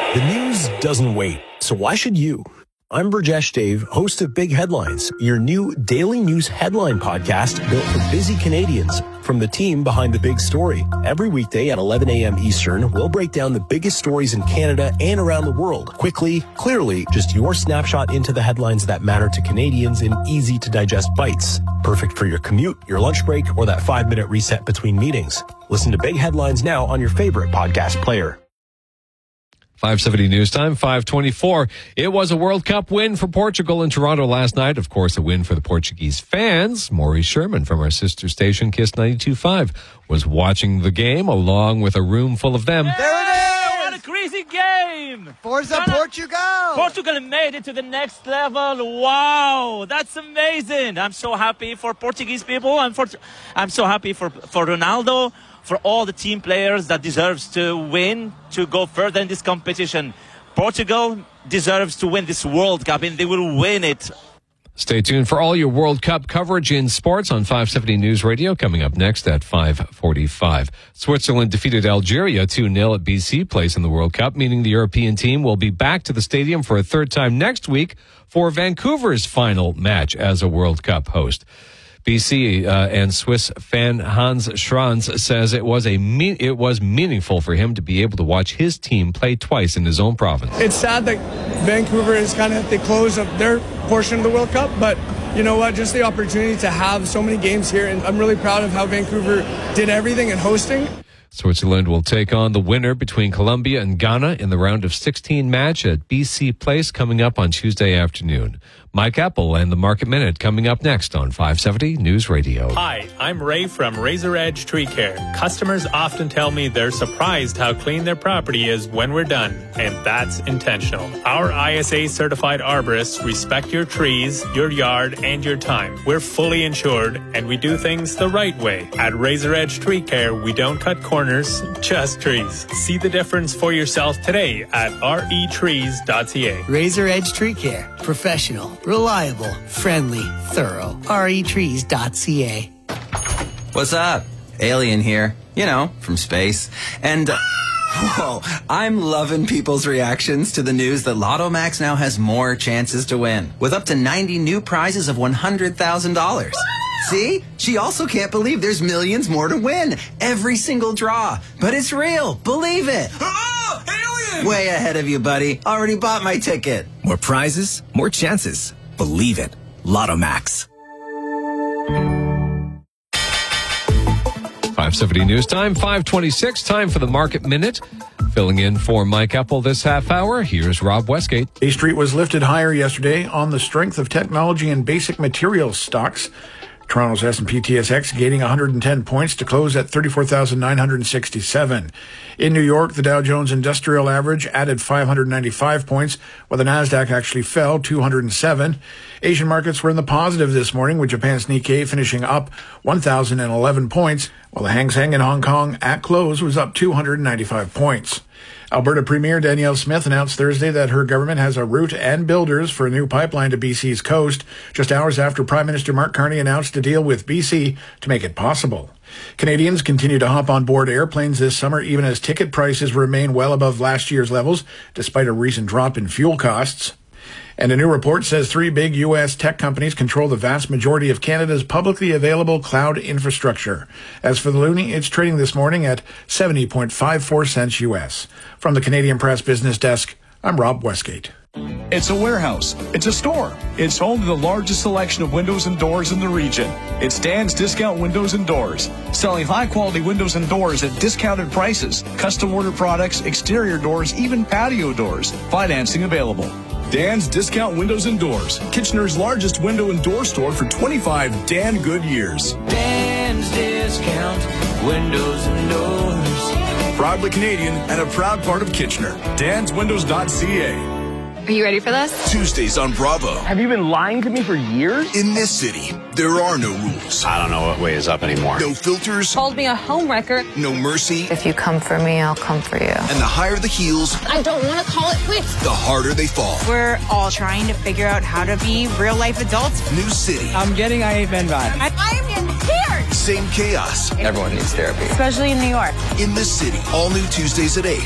The news doesn't wait, so why should you? I'm Burjesh Dave, host of Big Headlines, your new daily news headline podcast built for busy Canadians. From the team behind the big story. Every weekday at 11 a.m. Eastern, we'll break down the biggest stories in Canada and around the world. Quickly, clearly, just your snapshot into the headlines that matter to Canadians in easy-to-digest bites. Perfect for your commute, your lunch break, or that 5-minute reset between meetings. Listen to Big Headlines now on your favorite podcast player. 5:70 news time, 5:24. It was a World Cup win for Portugal in Toronto last night. Of course, a win for the Portuguese fans. Maurice Sherman from our sister station, KISS 92.5, was watching the game along with a room full of them. There it is! What a crazy game! Forza Portugal! Portugal made it to the next level. Wow, that's amazing. I'm so happy for Portuguese people. I'm so happy for Ronaldo, for all the team players that deserves to win, to go further in this competition. Portugal deserves to win this World Cup, and they will win it. Stay tuned for all your World Cup coverage in sports on 570 News Radio, coming up next at 5:45. Switzerland defeated Algeria 2-0 at BC Place in the World Cup, meaning the European team will be back to the stadium for a third time next week for Vancouver's final match as a World Cup host. BC and Swiss fan Hans Schranz says it was meaningful for him to be able to watch his team play twice in his own province. It's sad that Vancouver is kind of at the close of their portion of the World Cup, but you know what? Just the opportunity to have so many games here, and I'm really proud of how Vancouver did everything in hosting. Switzerland will take on the winner between Colombia and Ghana in the round of 16 match at BC Place coming up on Tuesday afternoon. Mike Apple and the Market Minute coming up next on 570 News Radio. Hi, I'm Ray from Razor Edge Tree Care. Customers often tell me they're surprised how clean their property is when we're done, and that's intentional. Our ISA certified arborists respect your trees, your yard, and your time. We're fully insured, and we do things the right way. At Razor Edge Tree Care, we don't cut corners, just trees. See the difference for yourself today at retrees.ca. Razor Edge Tree Care. Professional, reliable, friendly, thorough. retrees.ca. What's up? Alien here. You know, from space. And, whoa, I'm loving people's reactions to the news that Lotto Max now has more chances to win, with up to 90 new prizes of $100,000. See? She also can't believe there's millions more to win. Every single draw. But it's real. Believe it. Oh, alien! Way ahead of you, buddy. Already bought my ticket. More prizes, more chances. Believe it. Lotto Max. 570 News Time, 5:26. Time for the Market Minute. Filling in for Mike Apple this half hour, here's Rob Westgate. A Street was lifted higher yesterday on the strength of technology and basic materials stocks. Toronto's S&P TSX gaining 110 points to close at 34,967. In New York, the Dow Jones Industrial Average added 595 points, while the Nasdaq actually fell 207. Asian markets were in the positive this morning, with Japan's Nikkei finishing up 1,011 points, while the Hang Seng in Hong Kong at close was up 295 points. Alberta Premier Danielle Smith announced Thursday that her government has a route and builders for a new pipeline to BC's coast, just hours after Prime Minister Mark Carney announced a deal with BC to make it possible. Canadians continue to hop on board airplanes this summer, even as ticket prices remain well above last year's levels, despite a recent drop in fuel costs. And a new report says 3 big U.S. tech companies control the vast majority of Canada's publicly available cloud infrastructure. As for the loonie, it's trading this morning at 70.54 cents U.S. From the Canadian Press Business Desk, I'm Rob Westgate. It's a warehouse. It's a store. It's home to the largest selection of windows and doors in the region. It's Dan's Discount Windows and Doors, selling high-quality windows and doors at discounted prices, custom order products, exterior doors, even patio doors. Financing available. Dan's Discount Windows and Doors, Kitchener's largest window and door store for 25 Dan good years. Dan's Discount Windows and Doors. Proudly Canadian and a proud part of Kitchener. DansWindows.ca. Are you ready for this? Tuesdays on Bravo. Have you been lying to me for years? In this city, there are no rules. I don't know what way is up anymore. No filters. Called me a homewrecker. No mercy. If you come for me, I'll come for you. And the higher the heels, I don't want to call it quits. The harder they fall. We're all trying to figure out how to be real-life adults. New city. I'm getting IFN vibes. I'm in tears. Same chaos. Everyone needs therapy. Especially in New York. In this city, all new Tuesdays at 8.